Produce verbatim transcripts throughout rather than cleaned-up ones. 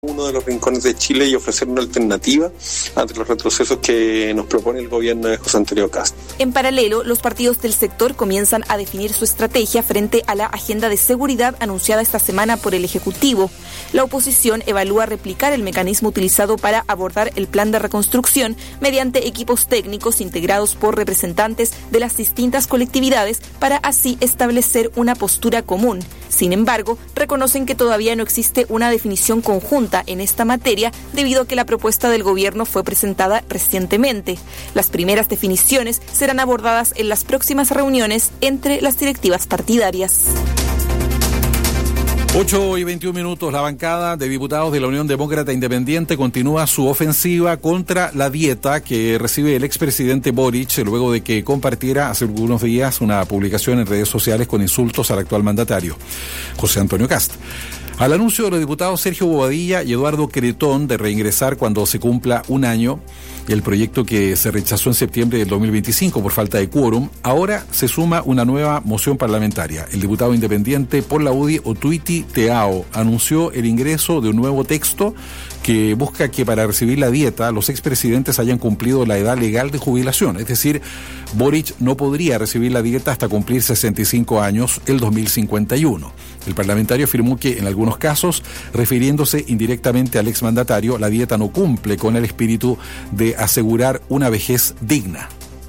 uno de los rincones de Chile y ofrecer una alternativa ante los retrocesos que nos propone el gobierno de José Antonio Kast. En paralelo, los partidos del sector comienzan a definir su estrategia frente a la agenda de seguridad anunciada esta semana por el Ejecutivo. La oposición evalúa replicar el mecanismo utilizado para abordar el plan de reconstrucción mediante equipos técnicos integrados por representantes de las distintas colectividades para así establecer una postura común. Sin embargo, reconocen que todavía no existe una definición conjunta en esta materia debido a que la propuesta del gobierno fue presentada recientemente. Las primeras definiciones serán abordadas en las próximas reuniones entre las directivas partidarias. ocho y veintiún minutos, la bancada de diputados de la Unión Demócrata Independiente continúa su ofensiva contra la dieta que recibe el expresidente Boric luego de que compartiera hace algunos días una publicación en redes sociales con insultos al actual mandatario, José Antonio Kast. Al anuncio de los diputados Sergio Bobadilla y Eduardo Cretón de reingresar cuando se cumpla un año, el proyecto que se rechazó en septiembre del dos mil veinticinco por falta de quórum, ahora se suma una nueva moción parlamentaria. El diputado independiente por la U D I, Otuiti Teao, anunció el ingreso de un nuevo texto que busca que para recibir la dieta los expresidentes hayan cumplido la edad legal de jubilación. Es decir, Boric no podría recibir la dieta hasta cumplir sesenta y cinco años el dos mil cincuenta y uno. El parlamentario afirmó que en algunos casos, refiriéndose indirectamente al exmandatario, la dieta no cumple con el espíritu de asegurar una vejez digna.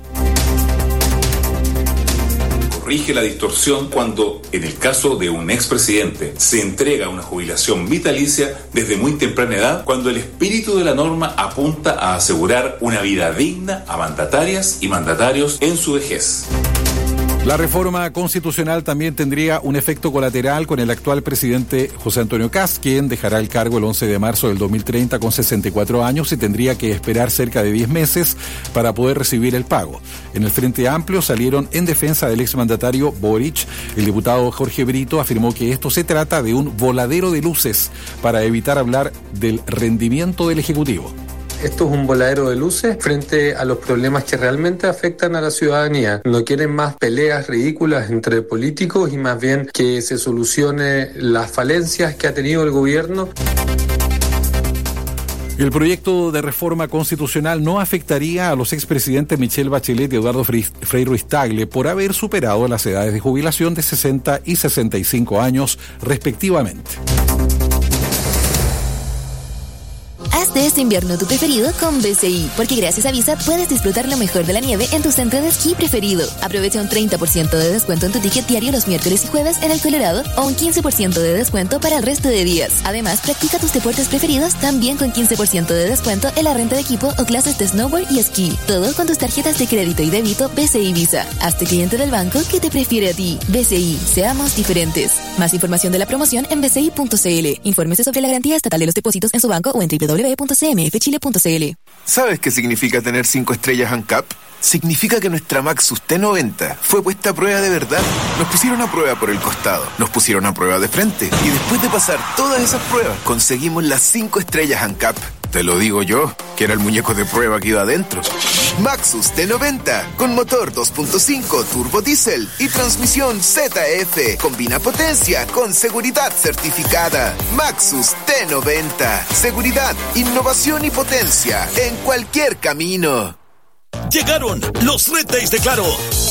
Corrige la distorsión cuando, en el caso de un expresidente, se entrega una jubilación vitalicia desde muy temprana edad, cuando el espíritu de la norma apunta a asegurar una vida digna a mandatarias y mandatarios en su vejez. La reforma constitucional también tendría un efecto colateral con el actual presidente José Antonio Kast, quien dejará el cargo el once de marzo del dos mil treinta con sesenta y cuatro años y tendría que esperar cerca de diez meses para poder recibir el pago. En el Frente Amplio salieron en defensa del exmandatario Boric. El diputado Jorge Brito afirmó que esto se trata de un voladero de luces para evitar hablar del rendimiento del Ejecutivo. Esto es un voladero de luces frente a los problemas que realmente afectan a la ciudadanía. No quieren más peleas ridículas entre políticos y más bien que se solucione las falencias que ha tenido el gobierno. El proyecto de reforma constitucional no afectaría a los expresidentes Michelle Bachelet y Eduardo Frei Ruiz-Tagle por haber superado las edades de jubilación de sesenta y sesenta y cinco años respectivamente. Haz de este invierno tu preferido con B C I, porque gracias a Visa puedes disfrutar lo mejor de la nieve en tu centro de esquí preferido. Aprovecha un treinta por ciento de descuento en tu ticket diario los miércoles y jueves en el Colorado o un quince por ciento de descuento para el resto de días. Además, practica tus deportes preferidos también con quince por ciento de descuento en la renta de equipo o clases de snowboard y esquí. Todo con tus tarjetas de crédito y débito B C I Visa. Hazte cliente del banco que te prefiere a ti. B C I, seamos diferentes. Más información de la promoción en b c i punto c l. Infórmese sobre la garantía estatal de los depósitos en su banco o en doble u doble u doble u punto c m f chile punto c l. ¿Sabes qué significa tener cinco estrellas ANCAP? Significa que nuestra Maxus T noventa fue puesta a prueba de verdad. Nos pusieron a prueba por el costado, nos pusieron a prueba de frente y después de pasar todas esas pruebas conseguimos las cinco estrellas ANCAP. Te lo digo yo, que era el muñeco de prueba que iba adentro. Maxus T noventa, con motor dos punto cinco turbo diésel y transmisión Z F. Combina potencia con seguridad certificada. Maxus T noventa. Seguridad, innovación y potencia en cualquier camino. Llegaron los Red Days de Claro.